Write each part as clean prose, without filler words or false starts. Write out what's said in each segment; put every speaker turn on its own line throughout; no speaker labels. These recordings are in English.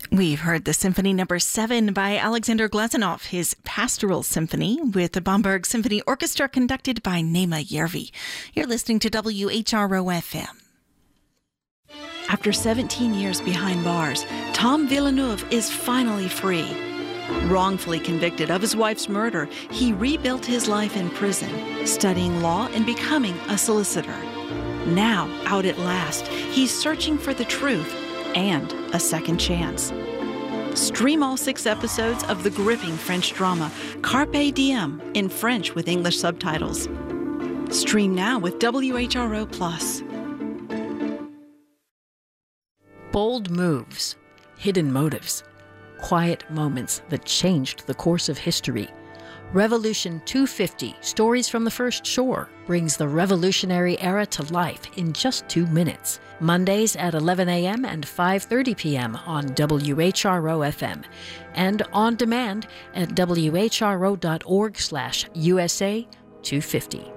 We've heard the Symphony No. 7 by Alexander Glazunov, his Pastoral Symphony, with the Bamberg Symphony Orchestra conducted by Nema Järvi. You're listening to WHRO-FM. After 17 years behind bars, Tom Villeneuve is finally free. Wrongfully convicted of his wife's murder, he rebuilt his life in prison, studying law and becoming a solicitor. Now, out at last, he's searching for the truth and a second chance. Stream all 6 episodes of the gripping French drama Carpe Diem in French with English subtitles. Stream now with WHRO+.
Bold moves, hidden motives, quiet moments that changed the course of history. Revolution 250, Stories from the First Shore, brings the revolutionary era to life in just 2 minutes. Mondays at 11 a.m. and 5:30 p.m. on WHRO-FM. And on demand at whro.org/USA 250.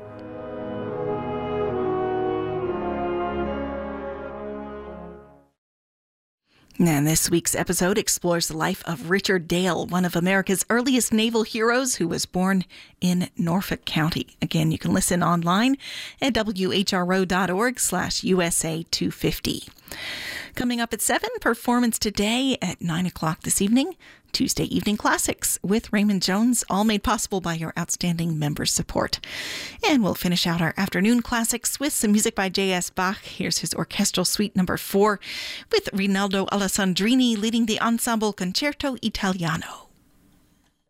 And this week's episode explores the life of Richard Dale, one of America's earliest naval heroes who was born in Norfolk County. Again, you can listen online at whro.org/USA 250. Coming up at 7, Performance Today at 9 o'clock this evening. Tuesday Evening Classics with Raymond Jones, all made possible by your outstanding member support. And we'll finish out our afternoon classics with some music by J.S. Bach. Here's his Orchestral Suite No. 4 with Rinaldo Alessandrini leading the Ensemble Concerto Italiano.